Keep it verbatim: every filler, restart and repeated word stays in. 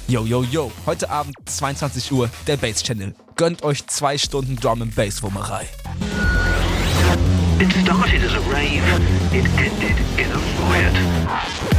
Yo, yo, yo, heute Abend zweiundzwanzig Uhr, der Bass Channel. Gönnt euch zwei Stunden Drum and Bass Wummerei. It started as a rave, it ended in a riot.